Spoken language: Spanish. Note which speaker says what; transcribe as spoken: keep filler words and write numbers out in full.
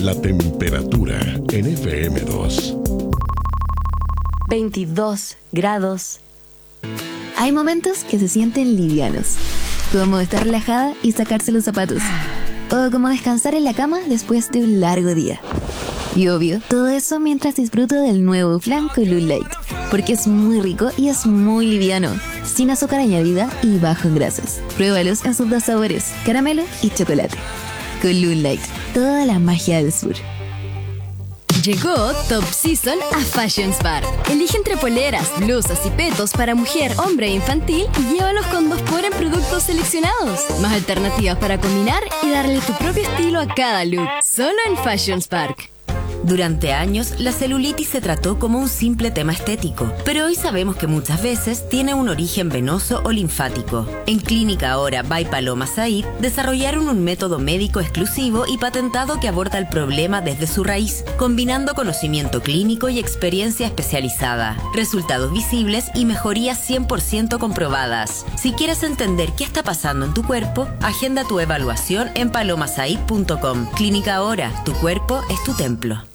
Speaker 1: La temperatura en F M dos.
Speaker 2: veintidós grados.
Speaker 3: Hay momentos que se sienten livianos, como estar relajada y sacarse los zapatos, o como descansar en la cama después de un largo día. Y obvio, todo eso mientras disfruto del nuevo flan Column Light, porque es muy rico y es muy liviano, sin azúcar añadida y bajo en grasas. Pruébalos en sus dos sabores, caramelo y chocolate. Column Light, toda la magia del sur.
Speaker 4: Llegó Top Season a Fashion Spark. Elige entre poleras, blusas y petos para mujer, hombre e infantil y llévalos con dos por en productos seleccionados. Más alternativas para combinar y darle tu propio estilo a cada look. Solo en Fashion Spark.
Speaker 5: Durante años, la celulitis se trató como un simple tema estético, pero hoy sabemos que muchas veces tiene un origen venoso o linfático. En Clínica Ahora by Paloma Said desarrollaron un método médico exclusivo y patentado que aborda el problema desde su raíz, combinando conocimiento clínico y experiencia especializada, resultados visibles y mejorías cien por ciento comprobadas. Si quieres entender qué está pasando en tu cuerpo, agenda tu evaluación en paloma said punto com. Clínica Ahora, tu cuerpo es tu templo.